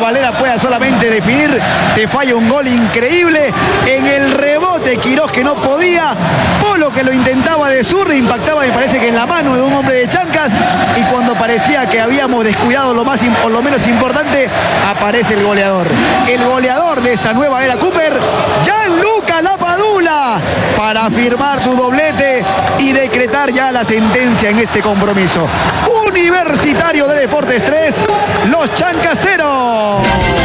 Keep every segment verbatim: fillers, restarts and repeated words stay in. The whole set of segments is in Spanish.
Valera pueda solamente definir. Se falla un gol increíble. En el rebote Quirós, que no podía. Polo, que lo intentaba de zurda, impactaba, me parece que en la mano de un hombre de Chancas. Y cuando parecía que habíamos descuidado lo más o lo menos importante, aparece el goleador. El goleador de esta nueva era Cooper, Gianluca Lapadula, para firmar su doblete y decretar ya la sentencia en este compromiso. Universitario de Deportes tres, los Chancas cero.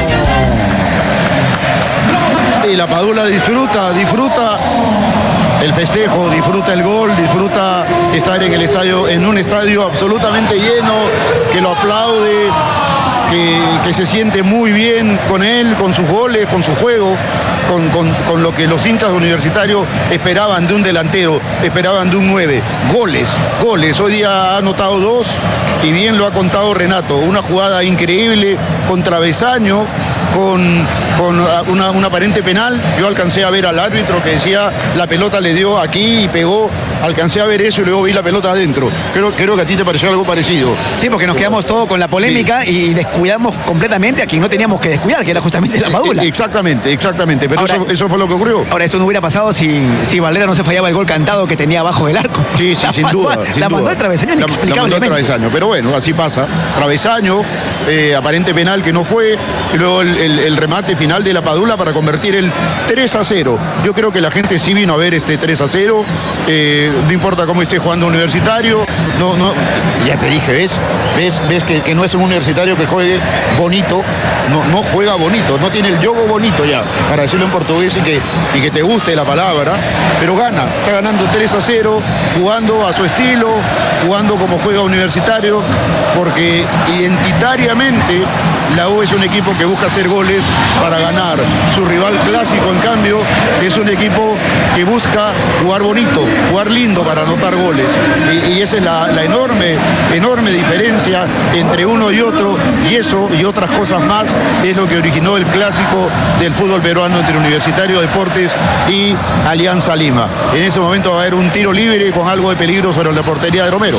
Y Lapadula disfruta, disfruta el festejo, disfruta el gol, disfruta estar en el estadio, en un estadio absolutamente lleno, que lo aplaude, que, que se siente muy bien con él, con sus goles, con su juego, con, con, con lo que los hinchas universitarios esperaban de un delantero, esperaban de un nueve. Goles, goles. Hoy día ha anotado dos y bien lo ha contado Renato. Una jugada increíble con travesaño, con, con una, una aparente penal. Yo alcancé a ver al árbitro que decía la pelota le dio aquí y pegó. Alcancé a ver eso y luego vi la pelota adentro. Creo, creo que a ti te pareció algo parecido. Sí, porque nos quedamos todos con la polémica, sí, y descuidamos completamente a quien no teníamos que descuidar, que era justamente Lapadula. Exactamente, exactamente. Pero ahora, eso, eso fue lo que ocurrió. Ahora, esto no hubiera pasado si, si Valera no se fallaba el gol cantado que tenía abajo del arco. Sí, sí, la sin mandó, duda. Sin la duda. mandó al travesaño inexplicablemente. La mandó al travesaño, pero bueno, así pasa. Travesaño, eh, aparente penal que no fue, y luego el, el, el remate final de Lapadula para convertir el tres a cero. Yo creo que la gente sí vino a ver este tres a cero. Eh, no importa cómo esté jugando Universitario, no, no, ya te dije, ¿ves? ¿Ves, ves que, que no es un Universitario que juegue bonito? No, no juega bonito, no tiene el yogo bonito ya, para decirlo en portugués y que, y que te guste la palabra, pero gana, está ganando tres a cero, jugando a su estilo, jugando como juega Universitario, porque identitariamente la U es un equipo que busca hacer goles para ganar. Su rival clásico, en cambio, es un equipo que busca jugar bonito, jugar lindo para anotar goles. Y, y esa es la, la enorme, enorme diferencia entre uno y otro, y eso y otras cosas más es lo que originó el clásico del fútbol peruano entre Universitario Deportes y Alianza Lima. En ese momento va a haber un tiro libre con algo de peligro sobre la portería de Romero.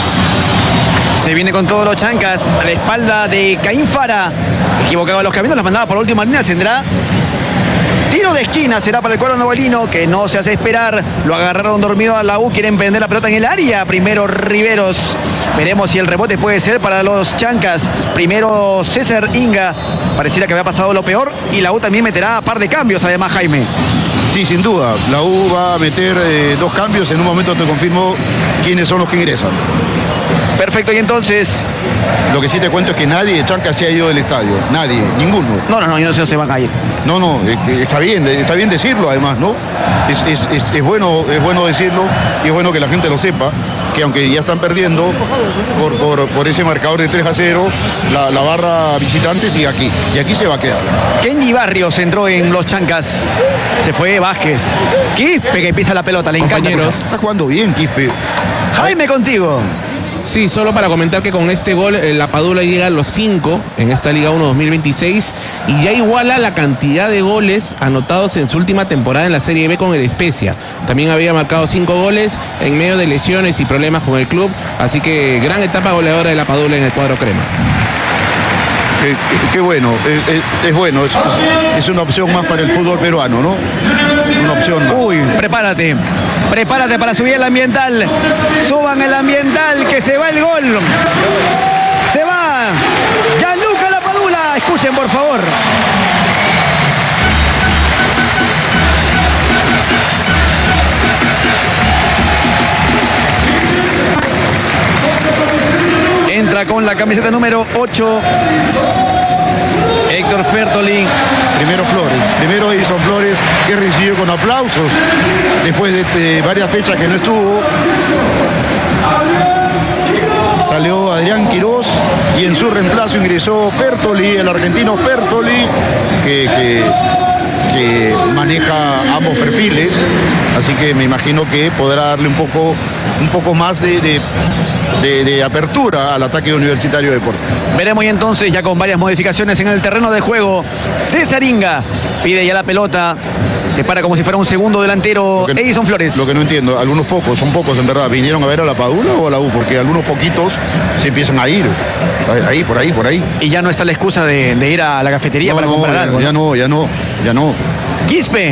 Se viene con todos los Chancas a la espalda de Caín Fara. Equivocaba los caminos, las mandaba por la última línea. Tendrá tiro de esquina, será para el cuadro novelino, que no se hace esperar. Lo agarraron dormido a la U, quieren prender la pelota en el área. Primero Riveros. Veremos si el rebote puede ser para los Chancas. Primero César Inga. Pareciera que había pasado lo peor. Y la U también meterá par de cambios, además, Jaime. Sí, sin duda. La U va a meter eh, dos cambios. En un momento te confirmo quiénes son los que ingresan. Perfecto, y entonces... Lo que sí te cuento es que nadie de Chancas se ha ido del estadio. Nadie, ninguno. No, no, no, no se, no se van a ir. No, no, está bien, está bien decirlo además, ¿no? Es, es, es, es, bueno, es bueno decirlo y es bueno que la gente lo sepa, que aunque ya están perdiendo por, por, por ese marcador de tres a cero, la, la barra visitante sigue aquí. Y aquí se va a quedar. Kenny Barrios entró en los Chancas. Se fue Vázquez. Quispe que pisa la pelota, le encanta. Está jugando bien, Quispe. Jaime, contigo. Sí, solo para comentar que con este gol eh, Lapadula llega a los cinco en esta Liga uno dos mil veintiséis y ya iguala la cantidad de goles anotados en su última temporada en la Serie B con el Spezia. También había marcado cinco goles en medio de lesiones y problemas con el club, así que gran etapa goleadora de Lapadula en el cuadro crema. Qué, qué, qué bueno, es, es, es bueno, es, es una opción más para el fútbol peruano, ¿no? Una opción más. Uy, prepárate, prepárate para subir el ambiental. Suban el ambiental, que se va el gol. Se va Gianluca Lapadula. Escuchen, por favor. Entra con la camiseta número ocho Héctor Fertoli. Primero Flores, primero Edison Flores, que recibió con aplausos después de, de varias fechas que no estuvo. Salió Adrián Quirós y en su reemplazo ingresó Fertoli, el argentino Fertoli, que, que, que maneja ambos perfiles, así que me imagino que podrá darle un poco, un poco más de, de De, de apertura al ataque Universitario de Deportes. Veremos y entonces ya con varias modificaciones en el terreno de juego. César Inga pide ya la pelota. Se para como si fuera un segundo delantero Lo que- Edison Flores. Lo que no entiendo, algunos pocos, son pocos en verdad, ¿vinieron a ver a la Padula o a la U? Porque algunos poquitos se empiezan a ir. Ahí, por ahí, por ahí. Y ya no está la excusa de, de ir a la cafetería No, para no, comprar ya, algo. ya no, ya no, ya no. Quispe.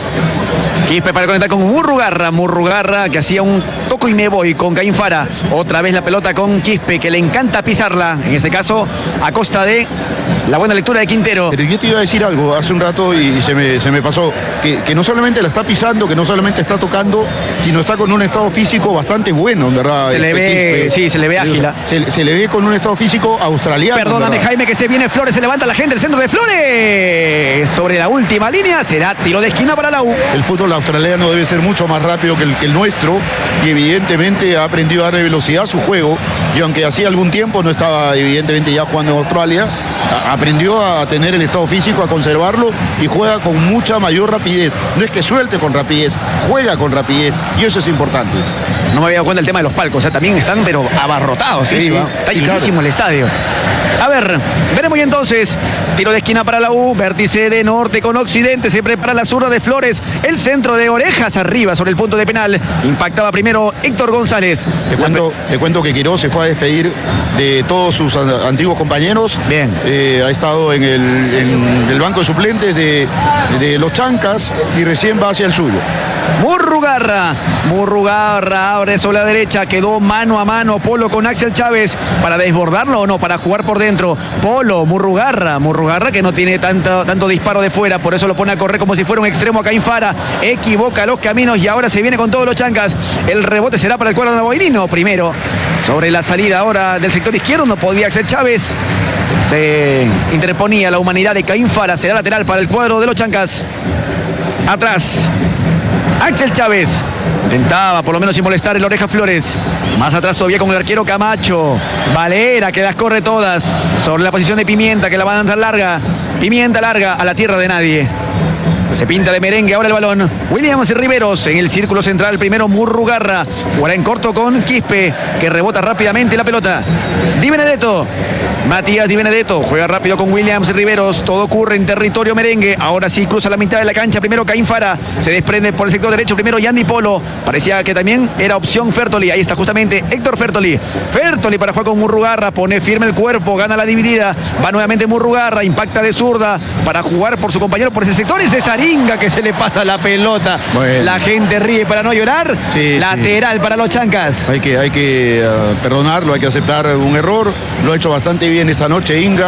Quispe para conectar con Murrugarra. Murrugarra que hacía un toco y me voy con Caín Fara. Otra vez la pelota con Quispe, que le encanta pisarla. En este caso, a costa de la buena lectura de Quintero. Pero yo te iba a decir algo hace un rato y, y se, me, se me pasó, que, que no solamente la está pisando, que no solamente está tocando, sino está con un estado físico bastante bueno, en verdad. Se le este ve, Quispe. sí, se le ve ágil. Se, se le ve con un estado físico australiano. en Perdóname, verdad. Jaime, que se viene Flores, se levanta la gente, el centro de Flores. Sobre la última línea será tiro de esquina para la U. El fútbol australiano debe ser mucho más rápido que el, que el nuestro y evidentemente ha aprendido a darle velocidad a su juego. Y aunque hacía algún tiempo no estaba evidentemente ya jugando en Australia, a- aprendió a tener el estado físico, a conservarlo y juega con mucha mayor rapidez. No es que suelte con rapidez, juega con rapidez y eso es importante. No me había dado cuenta del tema de los palcos, o sea, también están pero abarrotados, ¿sí? Sí, Está sí, llenísimo claro. el estadio. A ver, veremos y entonces, tiro de esquina para la U, vértice de norte con occidente, se prepara la zurda de Flores, el centro de Orejas arriba sobre el punto de penal, impactaba primero Héctor González. Te cuento, te cuento que Quirós se fue a despedir de todos sus an- antiguos compañeros. Bien. Eh, ha estado en el, en el banco de suplentes de, de los Chancas y recién va hacia el suyo. Murrugarra, Murrugarra abre sobre la derecha, quedó mano a mano Polo con Axel Chávez para desbordarlo o no, para jugar por dentro. Polo, Murrugarra, Murrugarra que no tiene tanto, tanto disparo de fuera, por eso lo pone a correr como si fuera un extremo a Caín Fara, equivoca los caminos y ahora se viene con todos los Chancas. El rebote será para el cuadro navailino, primero sobre la salida ahora del sector izquierdo, no podía Axel Chávez. Se interponía la humanidad de Caín Fara, será lateral para el cuadro de los Chancas. Atrás, Axel Chávez intentaba por lo menos sin molestar el Oreja Flores. Más atrás todavía con el arquero Camacho. Valera que las corre todas. Sobre la posición de Pimienta que la va a lanzar larga. Pimienta larga a la tierra de nadie. Se pinta de merengue ahora el balón. Williams y Riveros en el círculo central. Primero Murrugarra. Jugará en corto con Quispe, que rebota rápidamente la pelota. Di Benedetto. Matías Di Benedetto juega rápido con Williams y Riveros. Todo ocurre en territorio merengue. Ahora sí cruza la mitad de la cancha. Primero Caín Fara. Se desprende por el sector derecho. Primero Yandy Polo. Parecía que también era opción Fertoli. Ahí está justamente Héctor Fertoli. Fertoli para jugar con Murrugarra. Pone firme el cuerpo. Gana la dividida. Va nuevamente Murrugarra. Impacta de zurda para jugar por su compañero por ese sector. Es de Saringa que se le pasa la pelota. Bueno. La gente ríe para no llorar. Sí, Lateral sí para los Chancas. Hay que, hay que uh, perdonarlo, hay que aceptar un error. Lo ha hecho bastante bien esta noche Inga.